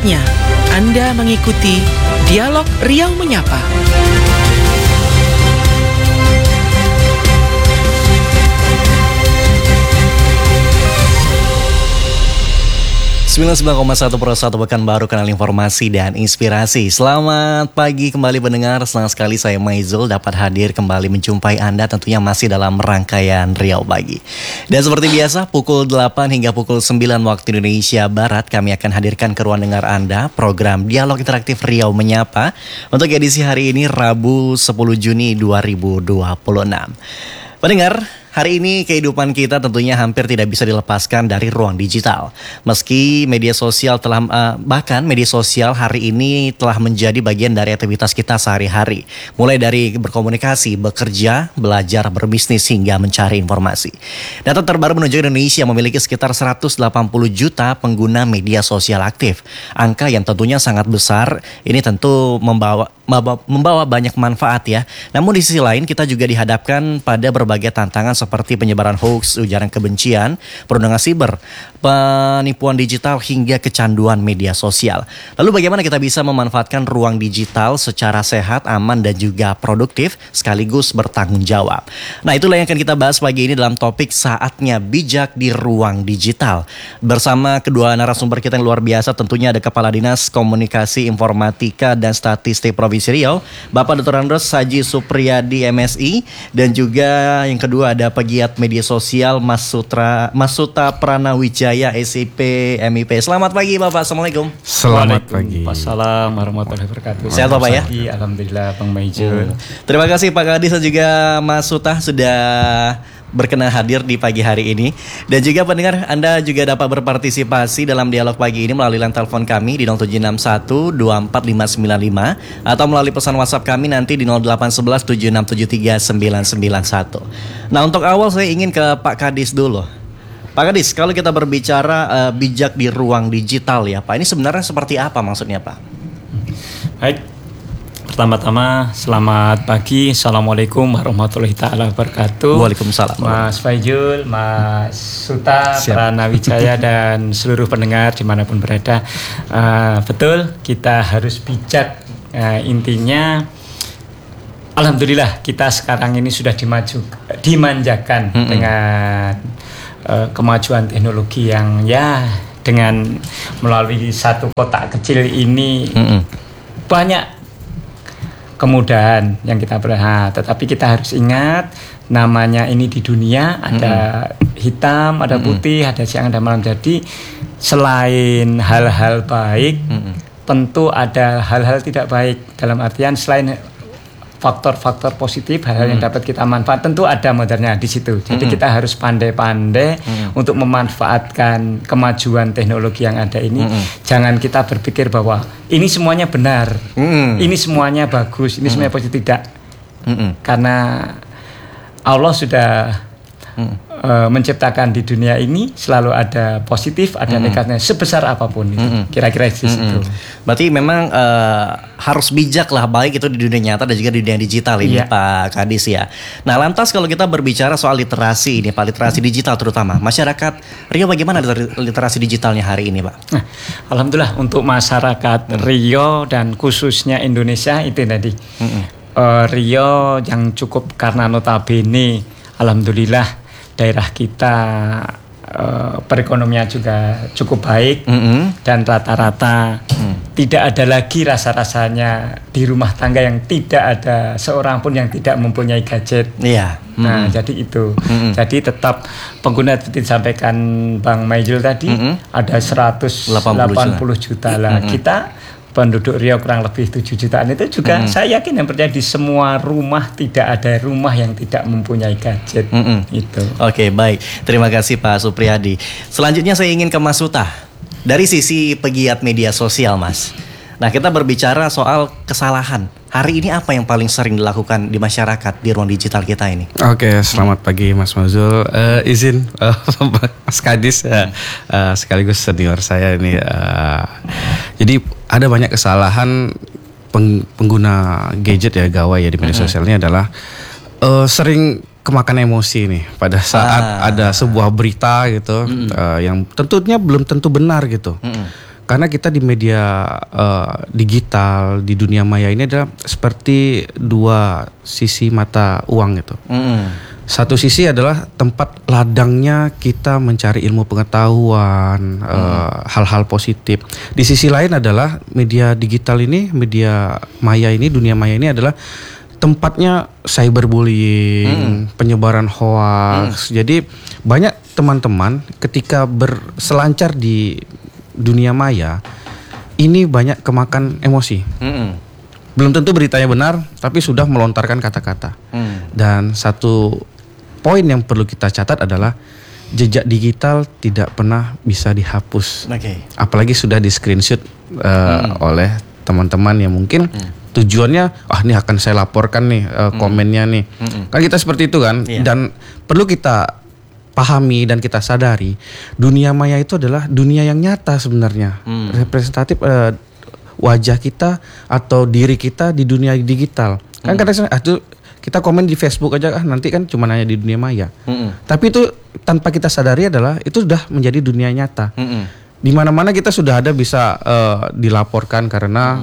Saatnya Anda mengikuti Dialog Riau Menyapa. Sembilan 99,1 Pekanbaru, kanal informasi dan inspirasi. Selamat pagi kembali pendengar. Senang sekali saya Maizul dapat hadir kembali menjumpai Anda, tentunya masih dalam rangkaian Riau Pagi. Dan seperti biasa pukul 8 hingga pukul 9 waktu Indonesia Barat kami akan hadirkan ke ruang dengar Anda program Dialog Interaktif Riau Menyapa untuk edisi hari ini Rabu 10 Juni 2026. Pendengar, hari ini kehidupan kita tentunya hampir tidak bisa dilepaskan dari ruang digital. Meski media sosial bahkan media sosial hari ini telah menjadi bagian dari aktivitas kita sehari-hari. Mulai dari berkomunikasi, bekerja, belajar, berbisnis hingga mencari informasi. Data terbaru menunjukkan Indonesia memiliki sekitar 180 juta pengguna media sosial aktif. Angka yang tentunya sangat besar, ini tentu membawa banyak manfaat ya. Namun di sisi lain kita juga dihadapkan pada berbagai tantangan seperti penyebaran hoax, ujaran kebencian, perundungan siber, penipuan digital hingga kecanduan media sosial. Lalu bagaimana kita bisa memanfaatkan ruang digital secara sehat, aman dan juga produktif sekaligus bertanggung jawab. Nah, itulah yang akan kita bahas pagi ini dalam topik Saatnya Bijak di Ruang Digital. Bersama kedua narasumber kita yang luar biasa, tentunya ada Kepala Dinas Komunikasi Informatika dan Statistik Provinsi Riau, Bapak Dr. Andros Haji Supriyadi MSI, dan juga yang kedua ada pegiat media sosial Mas Suta Pranawijaya SIP MIP. Selamat pagi Bapak, Assalamualaikum. Selamat pagi. Assalamualaikum warahmatullahi wabarakatuh. Sehat Bapak ya? Alhamdulillah Bang Maijul. Terima kasih Pak Kadis dan juga Mas Suta sudah berkenan hadir di pagi hari ini. Dan juga pendengar, Anda juga dapat berpartisipasi dalam dialog pagi ini melalui line telepon kami di 0761 24595 atau melalui pesan WhatsApp kami nanti di 0811 7673 991. Nah, untuk awal saya ingin ke Pak Kadis dulu. Pak Kadis, kalau kita berbicara bijak di ruang digital ya Pak, ini sebenarnya seperti apa maksudnya Pak? Baik. Pertama-tama selamat pagi. Assalamualaikum warahmatullahi ta'ala wabarakatuh. Waalaikumsalam. Mas Faijul, Mas Suta Pranawijaya dan seluruh pendengar dimanapun berada. Betul, kita harus bijak. Intinya alhamdulillah kita sekarang ini sudah dimanjakan dengan kemajuan teknologi yang ya dengan melalui satu kotak kecil ini banyak kemudahan yang kita berhak, tetapi kita harus ingat namanya ini di dunia ada hitam, ada putih, ada siang, ada malam. Jadi selain hal-hal baik, tentu ada hal-hal tidak baik. Dalam artian selain faktor-faktor positif, hal-hal yang dapat kita manfaat, tentu ada modernya di situ. Jadi kita harus pandai-pandai untuk memanfaatkan kemajuan teknologi yang ada ini. Jangan kita berpikir bahwa ini semuanya benar, ini semuanya bagus, ini semuanya positif. Tidak. Karena Allah sudah menciptakan di dunia ini selalu ada positif, ada negatifnya sebesar apapun itu. Kira-kira di situ. Berarti memang harus bijak lah, baik itu di dunia nyata dan juga di dunia digital ini Pak Kadis ya. Nah, lantas kalau kita berbicara soal literasi ini Pak, literasi digital terutama masyarakat Riau, bagaimana literasi digitalnya hari ini Pak? Nah, alhamdulillah untuk masyarakat Riau dan khususnya Indonesia itu tadi. Riau yang cukup karena notabene alhamdulillah daerah kita perekonomian juga cukup baik dan rata-rata tidak ada lagi rasa-rasanya di rumah tangga yang tidak ada seorang pun yang tidak mempunyai gadget. Nah, jadi itu. Jadi tetap pengguna seperti disampaikan Bang Maijul tadi ada 180 juta lah. Kita penduduk Riau kurang lebih 7 jutaan itu juga saya yakin yang percaya di semua rumah tidak ada rumah yang tidak mempunyai gadget. Itu. Oke, baik. Terima kasih Pak Supriyadi. Selanjutnya saya ingin ke Mas Suta. Dari sisi pegiat media sosial Mas. Nah, kita berbicara soal kesalahan. Hari ini apa yang paling sering dilakukan di masyarakat di ruang digital kita ini? Oke, selamat pagi Mas Mazul. Izin Mas Kadis sekaligus senior saya ini. Jadi ada banyak kesalahan pengguna gadget ya, gawai ya di media sosial ini adalah sering kemakan emosi nih pada saat ada sebuah berita gitu yang tentunya belum tentu benar gitu. Karena kita di media digital, di dunia maya ini adalah seperti dua sisi mata uang gitu. Satu sisi adalah tempat ladangnya kita mencari ilmu pengetahuan, hal-hal positif. Di sisi lain adalah media digital ini, media maya ini, dunia maya ini adalah tempatnya cyberbullying, penyebaran hoax. Jadi banyak teman-teman ketika berselancar di dunia maya ini banyak kemakan emosi. Belum tentu beritanya benar, tapi sudah melontarkan kata-kata. Dan satu poin yang perlu kita catat adalah jejak digital tidak pernah bisa dihapus. Apalagi sudah di screenshot oleh teman-teman yang mungkin tujuannya ini akan saya laporkan nih komennya nih. Kan kita seperti itu kan. Dan perlu kita pahami dan kita sadari dunia maya itu adalah dunia yang nyata sebenarnya. Representatif wajah kita atau diri kita di dunia digital. Kan kadang kita komen di Facebook aja nanti kan cuma hanya di dunia maya. Tapi itu tanpa kita sadari adalah itu sudah menjadi dunia nyata. Di mana-mana kita sudah ada bisa dilaporkan karena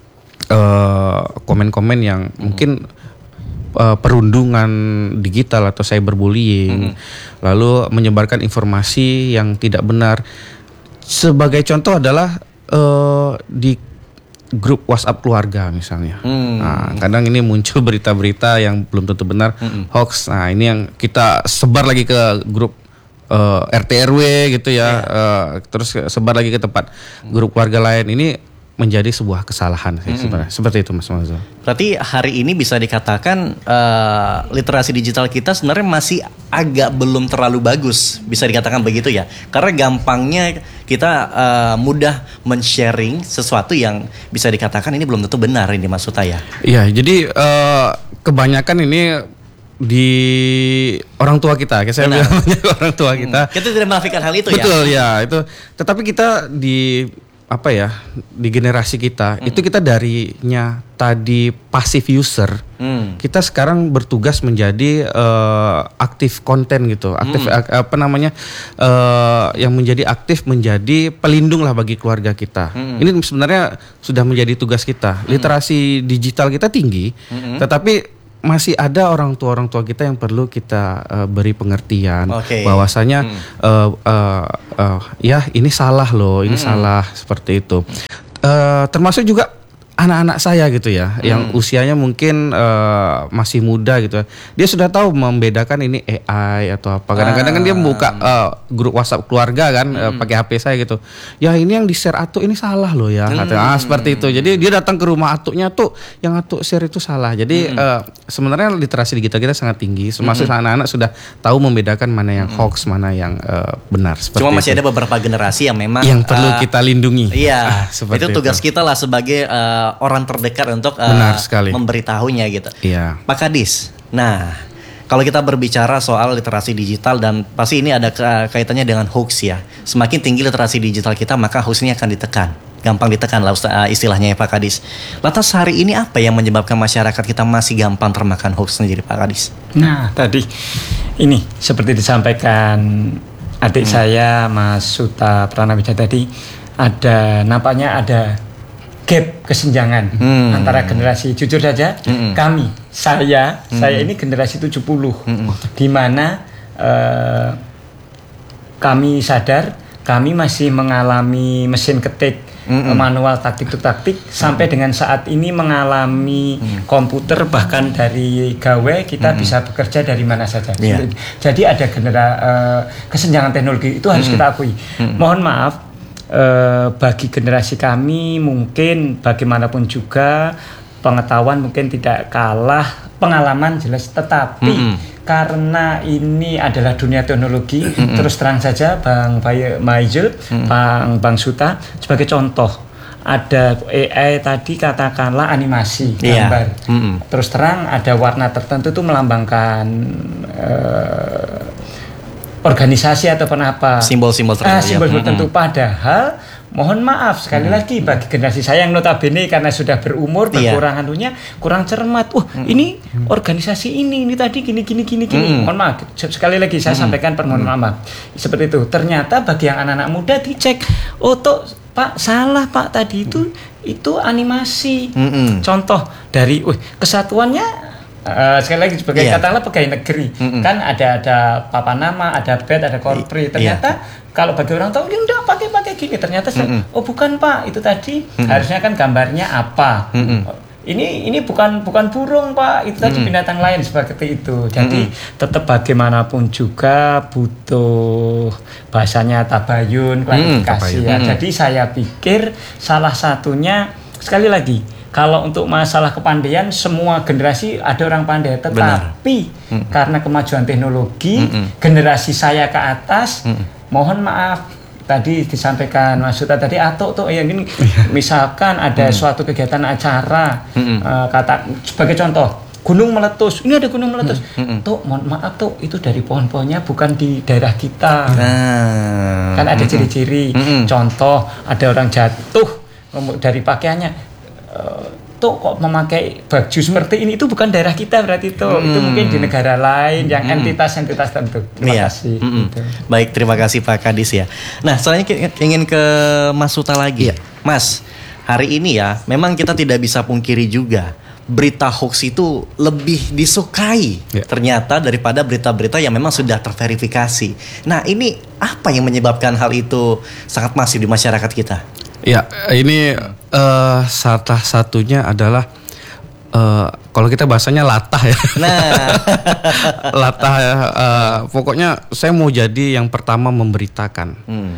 komen-komen yang mungkin perundungan digital atau cyberbullying, lalu menyebarkan informasi yang tidak benar. Sebagai contoh adalah di grup WhatsApp keluarga misalnya. Nah, kadang ini muncul berita-berita yang belum tentu benar, hoax. Nah, ini yang kita sebar lagi ke grup RT RW gitu ya, terus sebar lagi ke tempat grup keluarga lain. Ini menjadi sebuah kesalahan sebenarnya. Seperti itu Mas Mazul. Berarti hari ini bisa dikatakan literasi digital kita sebenarnya masih agak belum terlalu bagus, bisa dikatakan begitu ya. Karena gampangnya kita mudah men-sharing sesuatu yang bisa dikatakan ini belum tentu benar ini Mas Suta ya. Iya, jadi kebanyakan ini di orang tua kita, saya bilang orang tua kita. Kita tidak menafikan hal itu. Betul ya, itu. Tetapi kita di generasi kita itu kita darinya tadi passive user, kita sekarang bertugas menjadi aktif konten gitu, aktif yang menjadi aktif menjadi pelindung lah bagi keluarga kita. Ini sebenarnya sudah menjadi tugas kita. Literasi digital kita tinggi, tetapi masih ada orang tua kita yang perlu kita beri pengertian bahwasanya ya ini salah loh, ini salah seperti itu. Termasuk juga anak-anak saya gitu ya, yang usianya mungkin masih muda gitu. Dia sudah tahu membedakan ini AI atau apa. Kadang-kadang kan dia membuka grup WhatsApp keluarga kan, pakai HP saya gitu. Ya ini yang di-share Atuk ini salah loh ya. Seperti itu. Jadi dia datang ke rumah Atuknya tuh, yang Atuk share itu salah. Jadi sebenarnya literasi digital kita sangat tinggi. Termasuk anak-anak sudah tahu membedakan mana yang hoax, mana yang benar. Cuma masih ada beberapa generasi yang memang yang perlu kita lindungi. Iya, itu tugas kita lah sebagai orang terdekat untuk memberitahunya gitu. Iya. Pak Kadis. Nah, kalau kita berbicara soal literasi digital dan pasti ini ada kaitannya dengan hoax ya. Semakin tinggi literasi digital kita maka hoaxnya akan ditekan. Gampang ditekan lah istilahnya ya Pak Kadis. Lantas hari ini apa yang menyebabkan masyarakat kita masih gampang termakan hoax sendiri Pak Kadis? Nah, tadi ini seperti disampaikan adik saya Mas Suta Pranawijaya tadi, nampaknya ada gap kesenjangan antara generasi. Jujur saja, saya ini generasi 70, di mana kami sadar kami masih mengalami mesin ketik manual taktik to taktik sampai dengan saat ini mengalami komputer, bahkan dari gawe kita bisa bekerja dari mana saja. Jadi ada kesenjangan teknologi itu harus kita akui. Mohon maaf, bagi generasi kami mungkin bagaimanapun juga pengetahuan mungkin tidak kalah pengalaman jelas, tetapi karena ini adalah dunia teknologi, terus terang saja Bang Maizul, Bang Suta, sebagai contoh ada AI tadi katakanlah animasi gambar, terus terang ada warna tertentu itu melambangkan organisasi atau apa simbol-simbol tertentu, padahal mohon maaf sekali lagi bagi generasi saya yang notabene karena sudah berumur kurang cermat. Ini organisasi ini tadi gini. Mohon maaf sekali lagi saya sampaikan permohonan maaf. Seperti itu. Ternyata bagi yang anak-anak muda dicek, Pak salah Pak tadi itu animasi. Contoh dari kesatuannya sekali lagi sebagai katakanlah pegawai negeri kan ada papan nama, ada bed, ada korpri. Ternyata kalau bagi orang tahu ya udah pakai gini. Ternyata oh bukan Pak, itu tadi harusnya kan gambarnya apa. Ini bukan burung Pak, itu tadi binatang lain seperti itu. Jadi tetap bagaimanapun juga butuh bahasanya tabayun, klarifikasi ya. Jadi saya pikir salah satunya sekali lagi, kalau untuk masalah kepandaian semua generasi ada orang pandai, tetapi karena kemajuan teknologi generasi saya ke atas, mohon maaf tadi disampaikan Mas Suta tadi atau yang ini misalkan ada suatu kegiatan acara kata sebagai contoh gunung meletus, ini ada gunung meletus, mohon maaf itu dari pohon-pohonnya bukan di daerah kita, kan ada ciri-ciri, contoh ada orang jatuh dari pakaiannya. Kok memakai baju seperti ini, itu bukan daerah kita berarti itu mungkin di negara lain yang entitas tentu. Terima kasih. Gitu. Baik, terima kasih Pak Kadis ya. Nah, selanjutnya ingin ke Mas Suta lagi. Mas, hari ini ya memang kita tidak bisa pungkiri juga berita hoax itu lebih disukai ternyata daripada berita-berita yang memang sudah terverifikasi. Nah, ini apa yang menyebabkan hal itu sangat masif di masyarakat kita? Ya, ini salah satunya adalah kalau kita bahasanya latah ya. Nah, latah ya. Pokoknya saya mau jadi yang pertama memberitakan.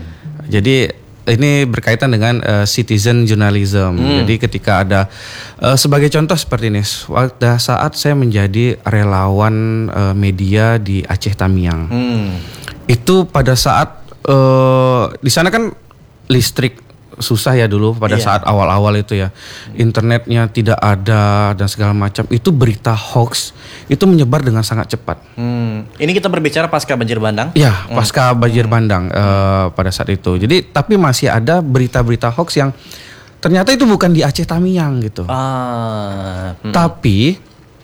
Jadi ini berkaitan dengan citizen journalism. Jadi ketika ada sebagai contoh seperti ini, pada saat saya menjadi relawan media di Aceh Tamiang, itu pada saat di sana kan listrik susah ya dulu pada saat awal-awal itu ya, internetnya tidak ada dan segala macam, itu berita hoax itu menyebar dengan sangat cepat. Ini kita berbicara pasca banjir bandang? Ya, pasca banjir bandang pada saat itu. Jadi tapi masih ada berita-berita hoax yang ternyata itu bukan di Aceh Tamiang gitu. Tapi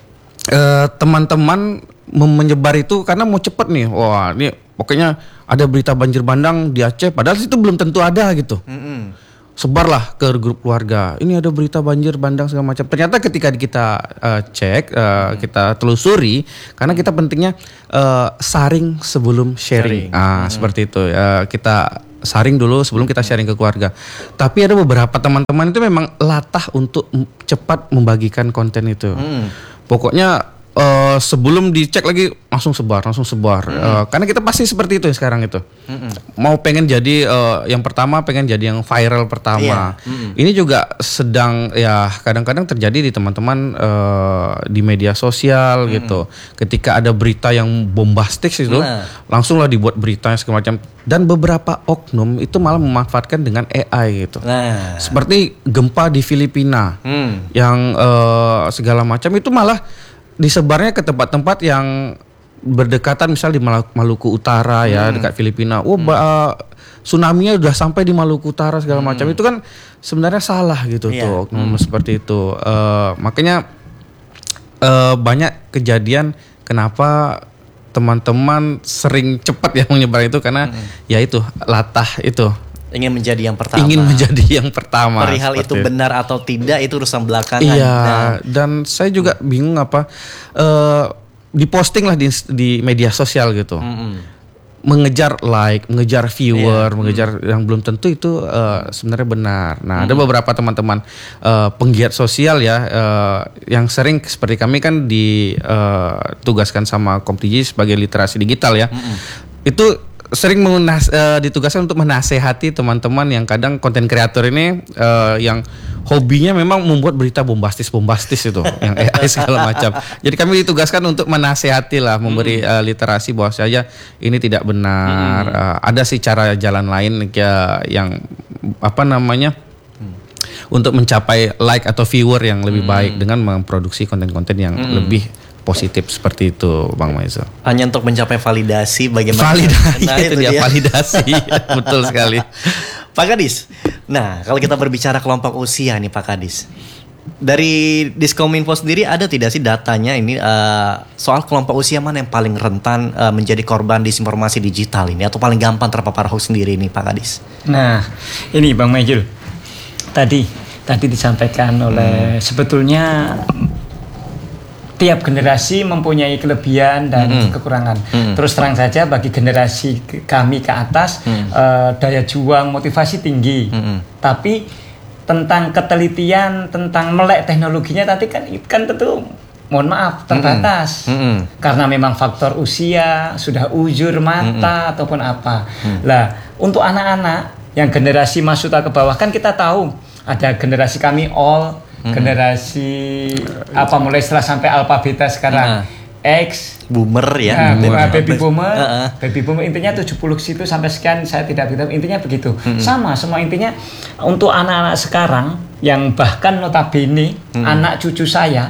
teman-teman menyebar itu karena mau cepat nih. Wah, ini pokoknya ada berita banjir bandang di Aceh, padahal itu belum tentu ada gitu. Sebarlah ke grup keluarga, ini ada berita banjir bandang segala macam. Ternyata ketika kita cek, kita telusuri, karena kita pentingnya saring sebelum sharing. Seperti itu. Kita saring dulu sebelum kita sharing ke keluarga. Tapi ada beberapa teman-teman itu memang latah untuk cepat membagikan konten itu. Pokoknya sebelum dicek lagi langsung sebar. Karena kita pasti seperti itu sekarang itu. Mau pengen jadi yang pertama, pengen jadi yang viral pertama. Ini juga sedang ya kadang-kadang terjadi di teman-teman di media sosial gitu. Ketika ada berita yang bombastik itu, langsunglah dibuat beritanya segala macam. Dan beberapa oknum itu malah memanfaatkan dengan AI gitu. Seperti gempa di Filipina yang segala macam itu malah disebarnya ke tempat-tempat yang berdekatan, misal di Maluku Utara ya, dekat Filipina. Tsunami-nya udah sampai di Maluku Utara segala macam. Itu kan sebenarnya salah gitu tuh, seperti itu. Makanya banyak kejadian kenapa teman-teman sering cepat ya menyebar itu karena ya itu latah itu. Ingin menjadi yang pertama. Perihal itu benar atau tidak itu urusan belakangan. Iya. Dan saya juga bingung apa diposting lah di media sosial gitu. Mengejar like, mengejar viewer, mengejar yang belum tentu itu sebenarnya benar. Nah, ada beberapa teman-teman penggiat sosial ya yang sering seperti kami kan ditugaskan sama Komtiji sebagai literasi digital ya. Itu sering ditugaskan untuk menasehati teman-teman yang kadang konten kreator ini yang hobinya memang membuat berita bombastis itu yang AI segala macam. Jadi kami ditugaskan untuk menasehati lah, memberi literasi bahwa saja ini tidak benar. Ada sih cara jalan lain yang untuk mencapai like atau viewer yang lebih baik dengan memproduksi konten-konten yang lebih positif seperti itu, Bang Maizo. Hanya untuk mencapai validasi bagaimana? Itu dia validasi, betul sekali. Pak Kadis, nah kalau kita berbicara kelompok usia nih Pak Kadis, Dari Diskominfo sendiri ada tidak sih datanya ini soal kelompok usia mana yang paling rentan menjadi korban disinformasi digital ini atau paling gampang terpapar hoax sendiri ini Pak Kadis? Nah, ini Bang Majul. Tadi disampaikan oleh sebetulnya tiap generasi mempunyai kelebihan dan kekurangan. Terus terang saja bagi generasi kami ke atas daya juang, motivasi tinggi. Tapi tentang ketelitian, tentang melek teknologinya tadi kan tentu mohon maaf terbatas. Karena memang faktor usia, sudah ujur mata ataupun apa. Lah, untuk anak-anak yang generasi Masuta ke bawah kan kita tahu ada generasi kami all, generasi apa mulai setelah sampai alpha beta sekarang X boomer ya, baby boomer intinya 70 situ sampai sekian, saya tidak begitu, intinya begitu. Sama semua intinya untuk anak-anak sekarang yang bahkan notabene anak cucu saya.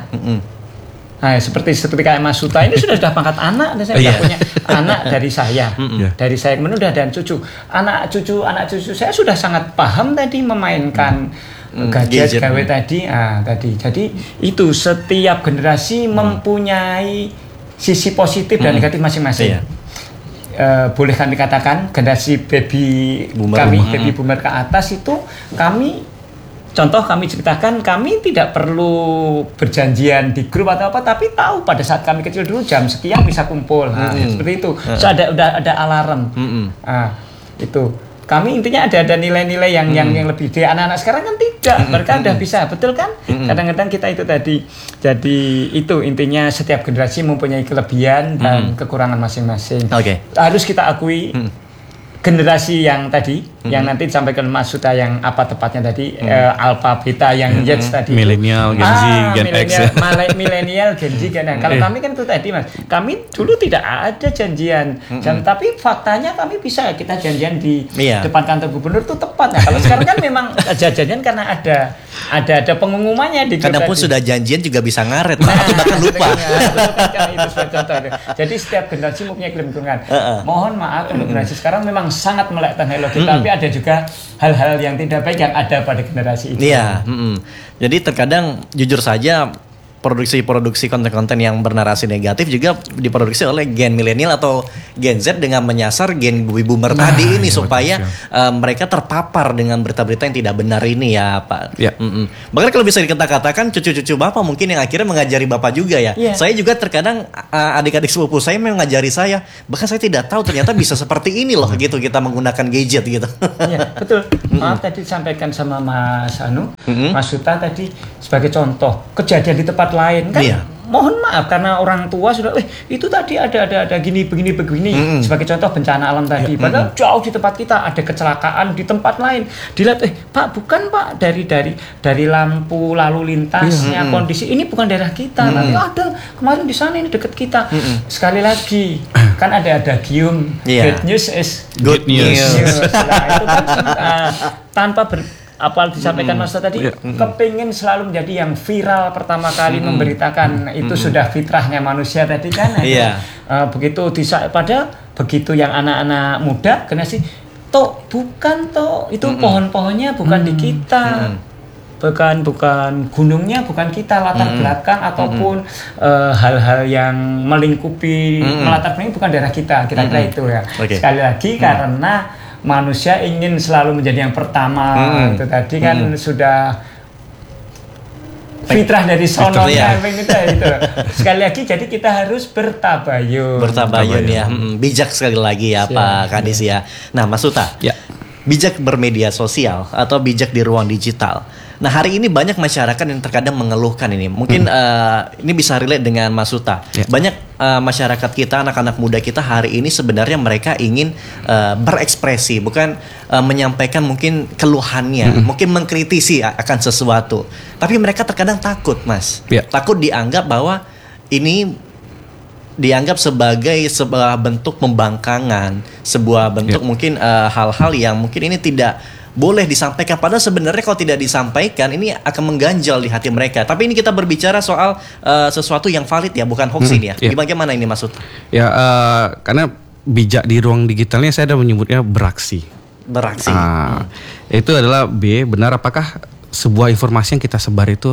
Nah, seperti kayak Mas Suta ini sudah pangkat anak, dan saya sudah punya anak dari saya, dari saya kemudian udah dan cucu, anak cucu saya sudah sangat paham tadi memainkan gadget gawe tadi. Jadi itu setiap generasi mempunyai sisi positif dan negatif masing-masing. Boleh kami katakan generasi baby boomer ke atas itu kami ceritakan, kami tidak perlu berjanjian di grup atau apa, tapi tahu pada saat kami kecil dulu jam sekian bisa kumpul. Seperti itu. So, ada alarm. Itu. Kami intinya ada nilai-nilai yang lebih di anak-anak sekarang kan tidak. Mereka udah bisa, betul kan? Kadang-kadang kita itu tadi. Jadi itu intinya setiap generasi mempunyai kelebihan dan kekurangan masing-masing. Harus kita akui generasi yang tadi, yang nanti disampaikan Mas Suta yang apa tepatnya tadi, alpha beta yang Z tadi, milenial, Gen Z, Gen X, milenial, Gen Z, Gen X. Kalau kami kan itu tadi Mas, kami dulu tidak ada janjian, tapi faktanya kami bisa kita janjian di depan kantor gubernur itu tepat. Nah, kalau sekarang kan memang janjian karena ada pengumumannya di. Kadang pun sudah janjian juga bisa ngaret, atau bahkan lupa. Itu contoh. Jadi setiap generasi mempunyai kelebihan. Mohon maaf, generasi sekarang memang sangat melek teknologi, tapi ada juga hal-hal yang tidak baik yang ada pada generasi itu. Iya. Jadi terkadang jujur saja produksi konten-konten yang bernarasi negatif juga diproduksi oleh gen milenial atau gen Z dengan menyasar gen baby boomer tadi ini supaya mereka terpapar dengan berita-berita yang tidak benar ini ya Pak. Bahkan kalau bisa dikatakan cucu-cucu Bapak mungkin yang akhirnya mengajari Bapak juga ya. Saya juga terkadang adik-adik sepupu saya mengajari saya, bahkan saya tidak tahu ternyata bisa seperti ini loh gitu kita menggunakan gadget gitu. Iya betul. Maaf tadi disampaikan sama Mas Mas Suta tadi sebagai contoh kejadian di tempat lain kan. Mohon maaf karena orang tua sudah itu tadi ada gini begini sebagai contoh bencana alam tadi. Padahal jauh di tempat kita ada kecelakaan di tempat lain. Dilihat Pak bukan Pak dari lampu lalu lintasnya kondisi ini bukan daerah kita. Tapi ada kemarin di sana ini dekat kita. Sekali lagi kan ada adagium bad news is good news. Nah, itu kan tanpa apa disampaikan Mas tadi, kepingin selalu menjadi yang viral pertama kali memberitakan itu sudah fitrahnya manusia tadi kan. Begitu pada begitu yang anak-anak muda generasi bukan itu pohon-pohonnya bukan di kita. Bukan gunungnya bukan kita, latar belakang ataupun hal-hal yang melingkupi melatar belakang bukan daerah kita kira-kira itu ya. Sekali lagi karena manusia ingin selalu menjadi yang pertama itu tadi kan sudah fitrah dari sononya itu. Sekali lagi jadi kita harus bertabayun ya. Bijak sekali lagi ya Pak Kadis ya. Nah Mas Suta, bijak bermedia sosial atau bijak di ruang digital. Nah hari ini banyak masyarakat yang terkadang mengeluhkan ini. Mungkin ini bisa relate dengan Mas Suta. Banyak masyarakat kita, anak-anak muda kita hari ini sebenarnya mereka ingin berekspresi, bukan menyampaikan mungkin keluhannya, mungkin mengkritisi akan sesuatu. Tapi mereka terkadang takut Mas. Takut dianggap bahwa ini dianggap sebagai sebuah bentuk pembangkangan, sebuah bentuk mungkin hal-hal yang mungkin ini tidak boleh disampaikan, padahal sebenarnya kalau tidak disampaikan ini akan mengganjal di hati mereka. Tapi ini kita berbicara soal sesuatu yang valid ya, bukan hoax ini ya. Bagaimana ini maksud? Ya karena bijak di ruang digitalnya saya ada menyebutnya beraksi. Beraksi. Itu adalah benar apakah sebuah informasi yang kita sebar itu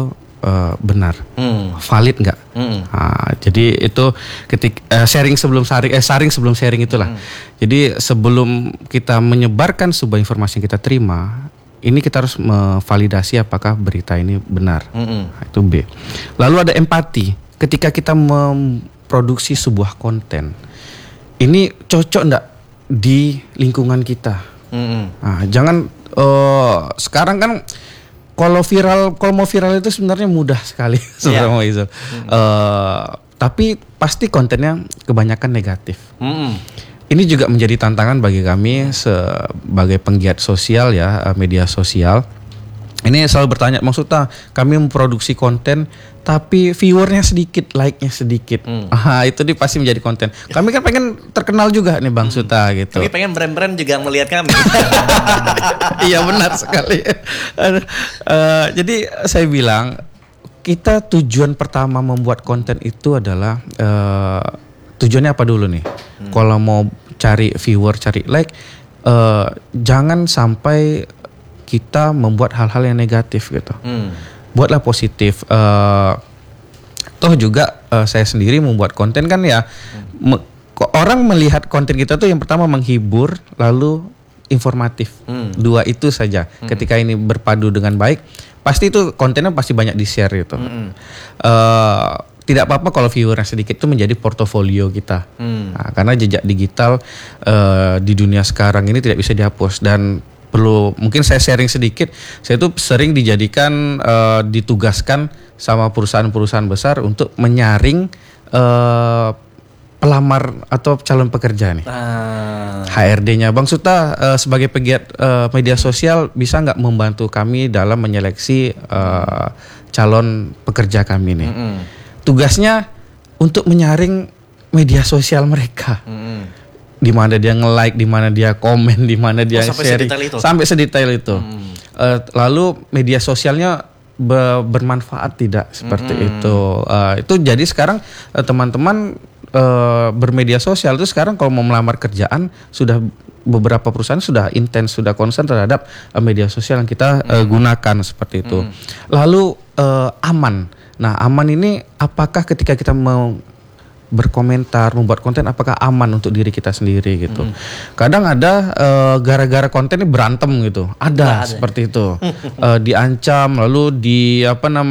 benar, valid nggak? Nah, jadi itu sharing sebelum sharing itulah. Jadi sebelum kita menyebarkan sebuah informasi yang kita terima, ini kita harus memvalidasi apakah berita ini benar. Nah, itu B. Lalu ada empati. Ketika kita memproduksi sebuah konten, ini cocok nggak di lingkungan kita? Nah, jangan sekarang kan kalau mau viral itu sebenarnya mudah sekali sebenarnya. Tapi pasti kontennya kebanyakan negatif. Ini juga menjadi tantangan bagi kami sebagai penggiat sosial ya, media sosial. Ini selalu bertanya, maksudnya kami memproduksi konten tapi viewernya sedikit, like-nya sedikit. Itu pasti menjadi konten. Kami kan pengen terkenal juga nih Bang Suta gitu. Kami pengen brand-brand juga melihat kami. Iya benar sekali. Jadi saya bilang kita tujuan pertama membuat konten itu adalah tujuannya apa dulu nih? Kalau mau cari viewer, cari like, jangan sampai kita membuat hal-hal yang negatif gitu. Buatlah positif. Toh juga saya sendiri membuat konten kan ya. Orang melihat konten kita tuh yang pertama menghibur, lalu informatif. Dua itu saja. Ketika ini berpadu dengan baik, pasti itu kontennya pasti banyak di-share gitu. Tidak apa-apa kalau viewernya sedikit, itu menjadi portofolio kita. Nah, karena jejak digital di dunia sekarang ini tidak bisa dihapus. Dan perlu mungkin saya sharing sedikit, saya tuh sering dijadikan ditugaskan sama perusahaan-perusahaan besar untuk menyaring pelamar atau calon pekerja nih. HRD-nya Bang Suta sebagai pegiat media sosial bisa nggak membantu kami dalam menyeleksi calon pekerja kami nih. Tugasnya untuk menyaring media sosial mereka. Di mana dia nge-like, di mana dia komen, di mana dia sharing, sampai sedetail itu. Lalu media sosialnya bermanfaat tidak seperti itu. Itu jadi sekarang teman-teman bermedia sosial itu sekarang kalau mau melamar kerjaan sudah beberapa perusahaan sudah intens, sudah concern terhadap media sosial yang kita gunakan seperti itu. Lalu aman. Nah, aman ini apakah ketika kita mau berkomentar, membuat konten, apakah aman untuk diri kita sendiri gitu. Kadang ada gara-gara konten ini berantem gitu. Ada seperti itu. Diancam, lalu di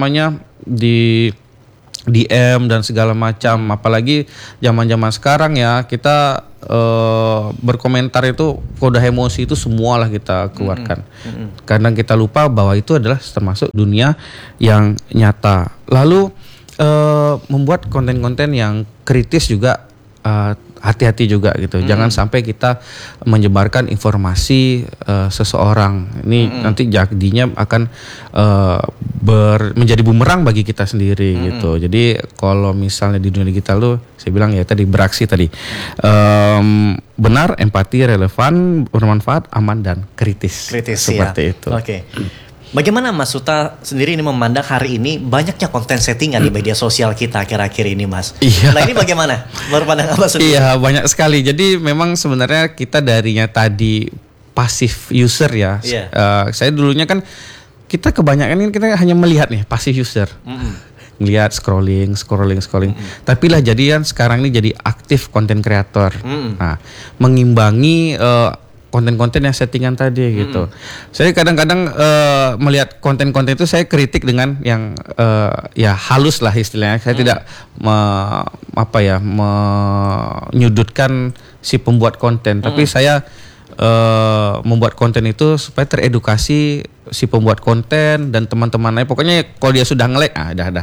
DM dan segala macam. Apalagi zaman-zaman sekarang ya, kita berkomentar itu kode emosi itu semualah kita keluarkan. Kadang kita lupa bahwa itu adalah termasuk dunia yang nyata. Lalu membuat konten-konten yang kritis juga hati-hati juga gitu. Jangan sampai kita menyebarkan informasi seseorang. Ini nanti jadinya akan menjadi bumerang bagi kita sendiri gitu. Jadi kalau misalnya di dunia digital tuh saya bilang ya tadi beraksi tadi. Benar, empati, relevan, bermanfaat, aman dan kritis. Seperti itu. Oke. Bagaimana Mas Suta sendiri ini memandang hari ini banyaknya konten settingan di media sosial kita akhir-akhir ini Mas? Iya. Nah ini bagaimana? Berpandang apa sendiri? Iya banyak sekali. Jadi memang sebenarnya kita darinya tadi pasif user ya. Saya dulunya kan kita kebanyakan ini kita hanya melihat nih pasif user. Lihat scrolling. Tapi lah jadian sekarang ini jadi aktif konten kreator. Nah, mengimbangi konten-konten yang settingan tadi gitu. Saya kadang-kadang melihat konten-konten itu saya kritik dengan yang ya halus lah istilahnya. Saya tidak menyudutkan si pembuat konten, tapi saya membuat konten itu supaya teredukasi si pembuat konten dan teman-teman lain. Pokoknya kalau dia sudah nge-like,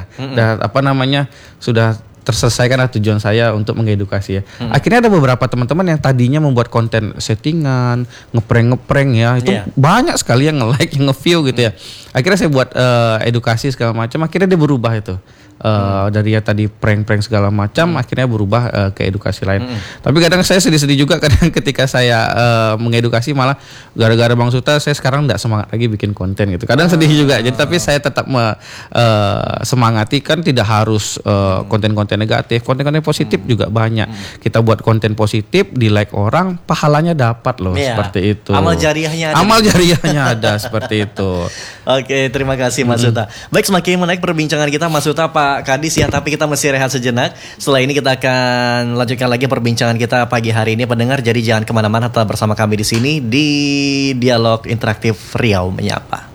sudah terselesaikanlah tujuan saya untuk mengedukasi ya. Akhirnya ada beberapa teman-teman yang tadinya membuat konten settingan, ngeprank ya, itu banyak sekali yang nge-like, yang nge-view gitu ya. Akhirnya saya buat edukasi segala macam, akhirnya dia berubah itu. dari ya tadi prank-prank segala macam akhirnya berubah ke edukasi lain. Tapi kadang saya sedih-sedih juga kadang ketika saya mengedukasi malah gara-gara Bang Suta saya sekarang enggak semangat lagi bikin konten gitu. Kadang sedih juga. Jadi tapi saya tetap semangati kan tidak harus konten-konten negatif, konten-konten positif juga banyak. Kita buat konten positif, di like orang, pahalanya dapat loh seperti itu. Amal jariahnya ada. Amal jariahnya ada seperti itu. Oke, terima kasih Mas Suta. Baik, semakin menaik perbincangan kita Mas Suta, Pak Kadis ya, tapi kita mesti rehat sejenak. Setelah ini kita akan lanjutkan lagi perbincangan kita pagi hari ini pendengar. Jadi jangan kemana-mana, tetap bersama kami di sini di Dialog Interaktif Riau Menyapa.